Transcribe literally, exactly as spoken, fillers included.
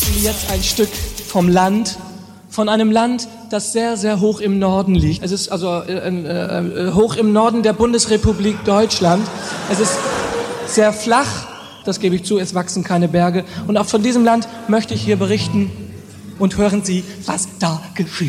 Ihnen jetzt ein Stück vom Land, von einem Land, das sehr, sehr hoch im Norden liegt. Es ist also äh, äh, hoch im Norden der Bundesrepublik Deutschland. Es ist sehr flach, das gebe ich zu, es wachsen keine Berge. Und auch von diesem Land möchte ich hier berichten. Und hören Sie, was da geschieht.